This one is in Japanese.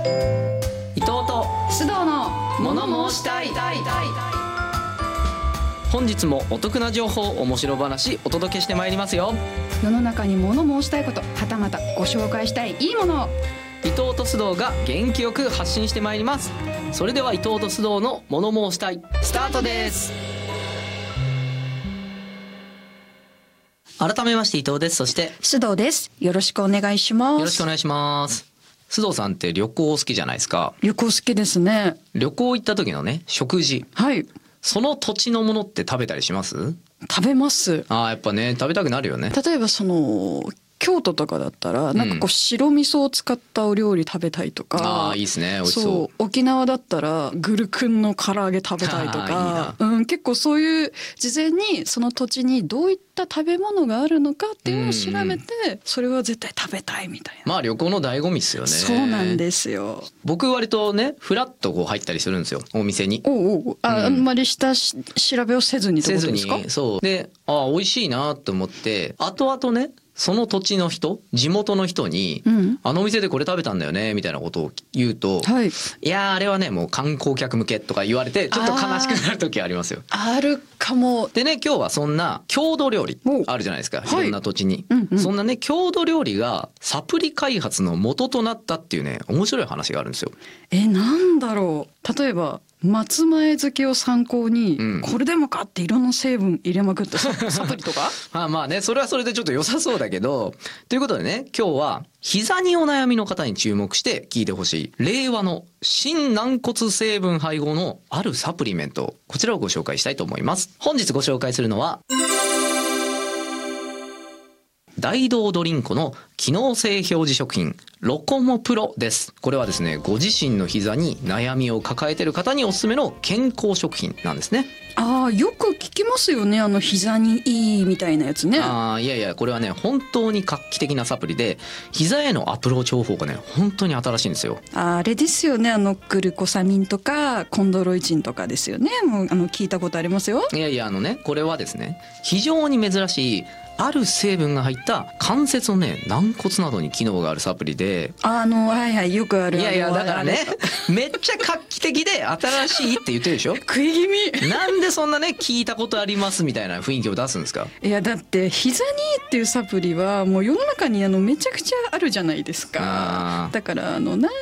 伊藤と須藤の物申したい。本日もお得な情報、面白話お届けしてまいりますよ。 世の中に物申したいこと、はたまたご紹介したいいいものを伊藤と須藤が元気よく発信してまいります。それでは伊藤と須藤の物申したいスタートです。改めまして伊藤です。そして須藤です。よろしくお願いします。 よろしくお願いします。須藤さんって旅行好きじゃないですか。 旅行好きですね。 旅行行った時のね、食事、 はい、 その土地のものって食べたりします？ 食べます。 やっぱね、食べたくなるよね。 例えば京都とかだったらなんかこう白味噌を使ったお料理食べたいとか、 いいですね、美味しそう。 沖縄だったらグルクンの唐揚げ食べたいとか結構そういう事前にその土地にどういった食べ物があるのかっていうのを調べて、それは絶対食べたいみたいな。 旅行の醍醐味ですよね。 そうなんですよ。 僕割とね、フラッとこう入ったりするんですよ、お店に。 あんまり下調べをせずにってことですか？ そうで、美味しいなと思って後々ね、その土地の人、地元の人に、あのお店でこれ食べたんだよねみたいなことを言うと、いやあれはねもう観光客向けとか言われてちょっと悲しくなる時ありますよ。 あるかも。 でね、今日はそんな郷土料理あるじゃないですか、いろんな土地に、そんなね郷土料理がサプリ開発の元となったっていうね、面白い話があるんですよ。 なんだろう。例えば松前漬けを参考に、これでもかっていろんな成分入れまくったサプリとかまあね、それはそれでちょっと良さそうだけど、ということでね、今日は膝にお悩みの方に注目して聞いてほしい令和の新軟骨成分配合のあるサプリメント、こちらをご紹介したいと思います。本日ご紹介するのは大道ドリンコの機能性表示食品ロコモプロです。これはですね、ご自身の膝に悩みを抱えている方におすすめの健康食品なんですね。 よく聞きますよね、膝にいいみたいなやつね。 いやこれはね本当に画期的なサプリで、膝へのアプローチ方法がね本当に新しいんですよ。 あれですよね、グルコサミンとかコンドロイチンとかですよね。もう聞いたことありますよ。 これはですね、非常に珍しいある成分が入った関節のね軟骨などに機能があるサプリで、 よくある。 だからねめっちゃ画期的で新しいって言ってるでしょ食い気味。 なんでそんなね聞いたことありますみたいな雰囲気を出すんですか？ だって膝にいいっていうサプリはもう世の中にめちゃくちゃあるじゃないですか。だからなん